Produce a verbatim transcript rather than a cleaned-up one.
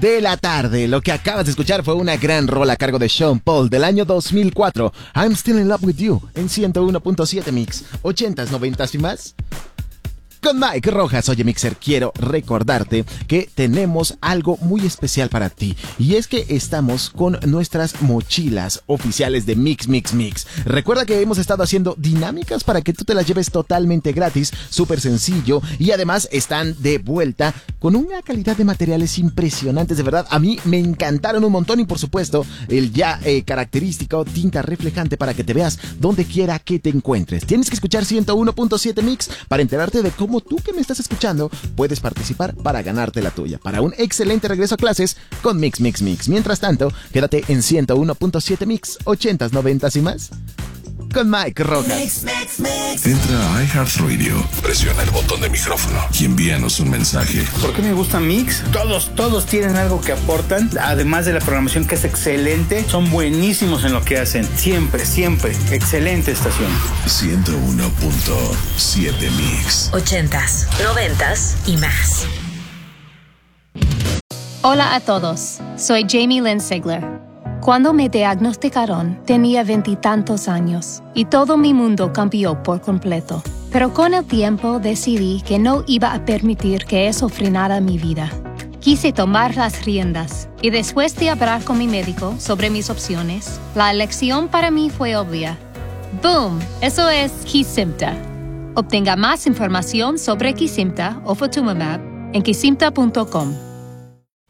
de la tarde. Lo que acabas de escuchar fue una gran rola a cargo de Sean Paul del año dos mil cuatro. I'm Still in Love with You en ciento uno punto siete Mix. ochentas, noventas y más. Con Mike Rojas. Oye, Mixer, quiero recordarte que tenemos algo muy especial para ti. Y es que estamos con nuestras mochilas oficiales de Mix, Mix, Mix. Recuerda que hemos estado haciendo dinámicas para que tú te las lleves totalmente gratis, súper sencillo. Y además están de vuelta con una calidad de materiales impresionantes. De verdad, a mí me encantaron un montón. Y por supuesto, el ya eh, característico tinta reflejante para que te veas donde quiera que te encuentres. Tienes que escuchar ciento uno punto siete Mix para enterarte de cómo tú que me estás escuchando puedes participar para ganarte la tuya, para un excelente regreso a clases con Mix, Mix, Mix. Mientras tanto, quédate en ciento uno punto siete Mix, ochentas, noventas y más, con Mike Rojas. Mix, mix, mix. Entra a iHeartRadio, presiona el botón de micrófono y envíanos un mensaje. ¿Por qué me gusta Mix? Todos, todos tienen algo que aportan, además de la programación que es excelente, son buenísimos en lo que hacen. Siempre, siempre, excelente estación. ciento uno punto siete Mix. Ochentas, noventas y más. Hola a todos, soy Jamie Lynn Sigler. Cuando me diagnosticaron, tenía veintitantos años y todo mi mundo cambió por completo. Pero con el tiempo decidí que no iba a permitir que eso frenara mi vida. Quise tomar las riendas y después de hablar con mi médico sobre mis opciones, la elección para mí fue obvia. ¡Boom! Eso es Kesimpta. Obtenga más información sobre Kesimpta o Ofatumumab en kesimpta punto com.